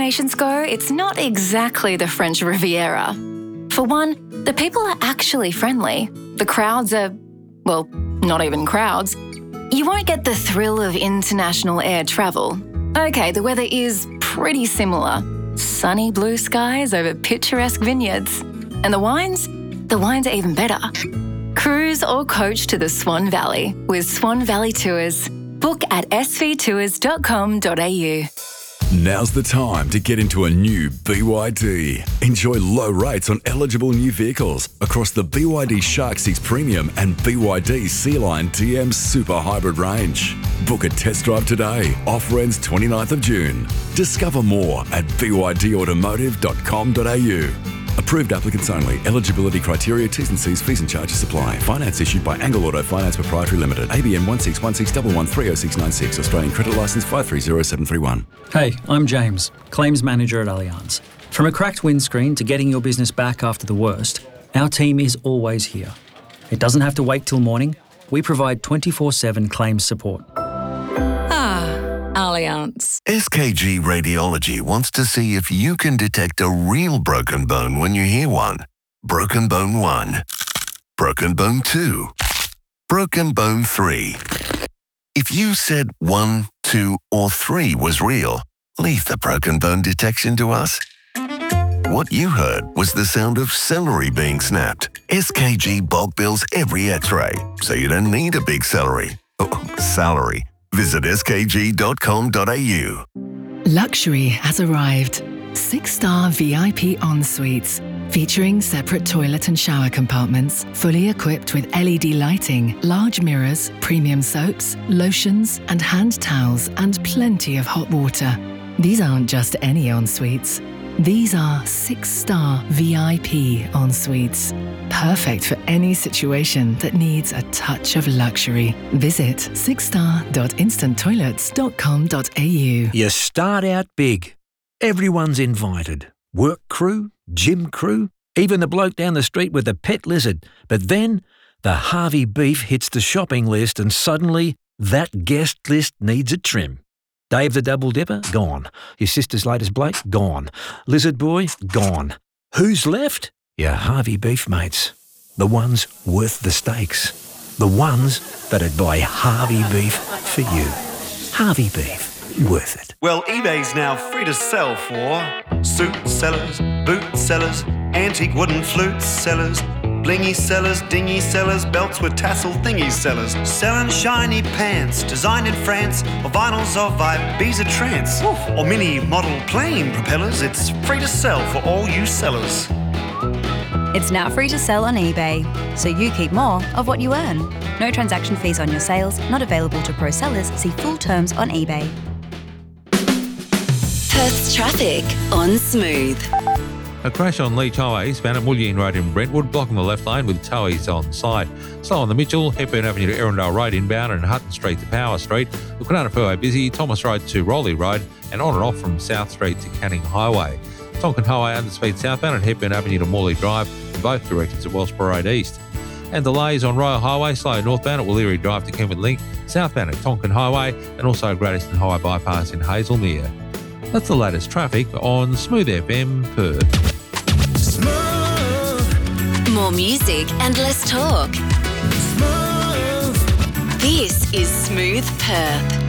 destinations go, it's not exactly the French Riviera. For one, the people are actually friendly. The crowds are, well, not even crowds. You won't get the thrill of international air travel. Okay, the weather is pretty similar. Sunny blue skies over picturesque vineyards. And the wines? The wines are even better. Cruise or coach to the Swan Valley with Swan Valley Tours. Book at svtours.com.au. Now's the time to get into a new BYD. Enjoy low rates on eligible new vehicles across the BYD Shark 6 Premium and BYD Sea-Line DM Super Hybrid range. Book a test drive today. Offer ends 29th of June. Discover more at bydautomotive.com.au. Approved applicants only. Eligibility criteria, T's and C's, fees and charges apply. Finance issued by Angle Auto Finance Proprietary Limited. ABN 161611130696. Australian credit licence 530731. Hey, I'm James, Claims Manager at Allianz. From a cracked windscreen to getting your business back after the worst, our team is always here. It doesn't have to wait till morning. We provide 24/7 claims support. Allianz. SKG Radiology wants to see if you can detect a real broken bone when you hear one. Broken bone 1. Broken bone 2. Broken bone 3. If you said 1, 2, or 3 was real, leave the broken bone detection to us. What you heard was the sound of celery being snapped. SKG bulk bills every x-ray, so you don't need a big salary. Salary. Visit skg.com.au. Luxury has arrived. 6-star VIP en-suites, featuring separate toilet and shower compartments, fully equipped with LED lighting, large mirrors, premium soaps, lotions, and hand towels, and plenty of hot water. These aren't just any en-suites. These are 6-star VIP en-suites. Perfect for any situation that needs a touch of luxury. Visit 6star.instanttoilets.com.au. You start out big. Everyone's invited. Work crew, gym crew, even the bloke down the street with the pet lizard. But then the Harvey beef hits the shopping list and suddenly that guest list needs a trim. Dave the Double Dipper? Gone. Your sister's latest Blake? Gone. Lizard Boy? Gone. Who's left? Your Harvey beef mates. The ones worth the stakes. The ones that'd buy Harvey beef for you. Harvey beef. Worth it. Well, eBay's now free to sell for suit sellers, boot sellers, antique wooden flute sellers, blingy sellers, dingy sellers, belts with tassel thingy sellers, selling shiny pants designed in France, or vinyls of Ibiza trance, or mini model plane propellers. It's free to sell for all you sellers. It's now free to sell on eBay, so you keep more of what you earn. No transaction fees on your sales, not available to pro sellers. See full terms on eBay. Perth's traffic on Smooth. A crash on Leach Highway, eastbound at Mullion Road in Brentwood, blocking the left lane with towies on side. Slow on the Mitchell, Hepburn Avenue to Erindale Road inbound and Hutton Street to Power Street. The Kwinana Freeway busy, Thomas Road to Rowley Road and on and off from South Street to Canning Highway. Tonkin Highway underspeed southbound at Hepburn Avenue to Morley Drive in both directions at Wellsborough Road East. And delays on Royal Highway, slow northbound at Wallery Drive to Kenwood Link, southbound at Tonkin Highway and also Gradiston Highway Bypass in Hazelmere. That's the latest traffic on Smooth FM Perth. Smooth. More music and less talk. Smooth. This is Smooth Perth.